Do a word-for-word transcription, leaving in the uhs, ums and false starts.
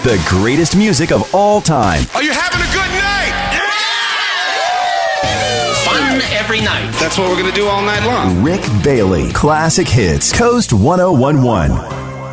The greatest music of all time. Are you having a good night? Yeah! Fun every night. That's what we're going to do all night long. Rick Bailey. Classic Hits. Coast ten eleven.